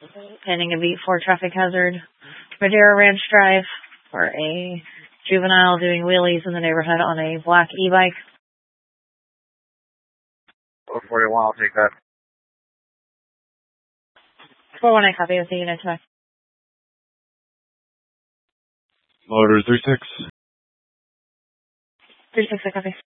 Pending a beat for traffic hazard. Madera Ranch Drive for a juvenile doing wheelies in the neighborhood on a black e-bike. 441, I'll take that. 419, copy with the unit back. Motor 36. 36, I copy.